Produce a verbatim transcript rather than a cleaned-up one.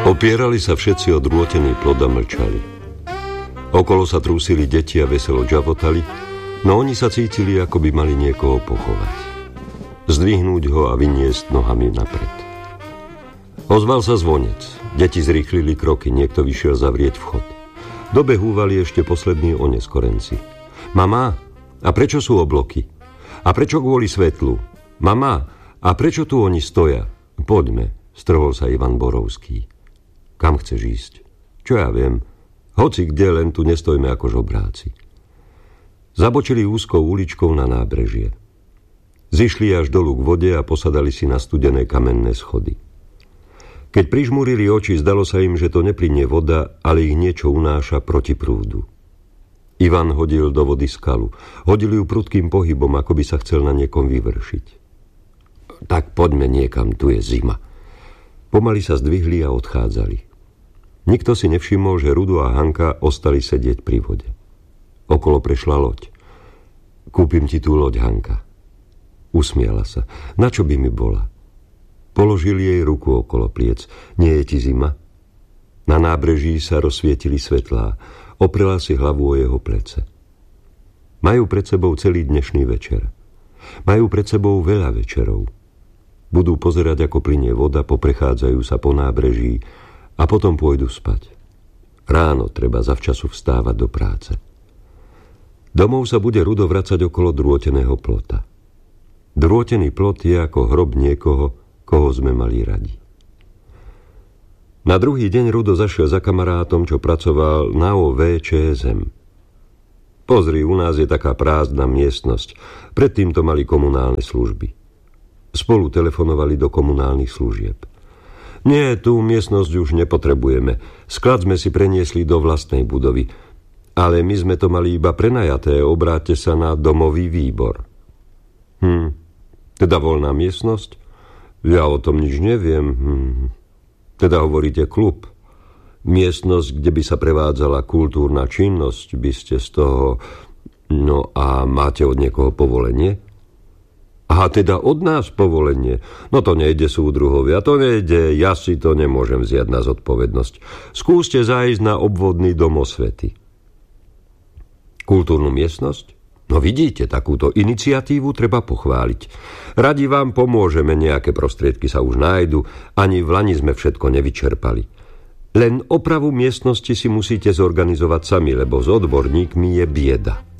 Opierali sa všetci o drôtený plod a mlčali. Okolo sa trúsili deti a veselo džavotali, no oni sa cítili, ako by mali niekoho pochovať. Zdvihnúť ho a vyniesť nohami napred. Ozval sa zvonec. Deti zrýchlili kroky, niekto vyšiel zavrieť vchod. Dobehúvali ešte poslední oneskorenci. Mama, a prečo sú obloky? A prečo kvôli svetlu? Mama, a prečo tu oni stoja? Poďme, strhol sa Ivan Borovský. Kam chceš ísť? Čo ja viem? Hoci kde, len tu nestojme ako žobráci. Zabočili úzkou uličkou na nábrežie. Zišli až dolu k vode a posadali si na studené kamenné schody. Keď prižmúrili oči, zdalo sa im, že to neplynie voda, ale ich niečo unáša proti prúdu. Ivan hodil do vody skalu. Hodil ju prudkým pohybom, ako by sa chcel na niekom vyvršiť. Tak poďme niekam, tu je zima. Pomaly sa zdvihli a odchádzali. Nikto si nevšimol, že Rudo a Hanka ostali sedieť pri vode. Okolo prešla loď. Kúpim ti tú loď, Hanka. Usmiala sa. Na čo by mi bola? Položil jej ruku okolo pliec. Nie je ti zima? Na nábreží sa rozsvietili svetlá. Oprela si hlavu o jeho plece. Majú pred sebou celý dnešný večer. Majú pred sebou veľa večerov. Budú pozerať, ako plynie voda, poprechádzajú sa po nábreží a potom pôjdu spať. Ráno treba zavčasu vstávať do práce. Domov sa bude Rudo vracať okolo drôteného plota. Drôtený plot je ako hrob niekoho, koho sme mali radi. Na druhý deň Rudo zašiel za kamarátom, čo pracoval na ó vé Čé es em. Pozri, u nás je taká prázdna miestnosť. Predtým to mali komunálne služby. Spolu telefonovali do komunálnych služieb. Nie, tú miestnosť už nepotrebujeme. Sklad sme si preniesli do vlastnej budovy. Ale my sme to mali iba prenajaté. Obráťte sa na domový výbor. Hm, teda voľná miestnosť? Ja o tom nič neviem. Hm. Teda hovoríte klub. Miestnosť, kde by sa prevádzala kultúrna činnosť, by ste z toho... No a máte od niekoho povolenie? Aha, teda od nás povolenie. No to nejde, súdruhovia, to nejde, ja si to nemôžem vziať na zodpovednosť. Skúste zájsť na obvodný dom osvety. Kultúrnu miestnosť? No vidíte, takúto iniciatívu treba pochváliť. Radi vám pomôžeme, nejaké prostriedky sa už nájdu, ani v lani sme všetko nevyčerpali. Len opravu miestnosti si musíte zorganizovať sami, lebo s odborníkmi je bieda.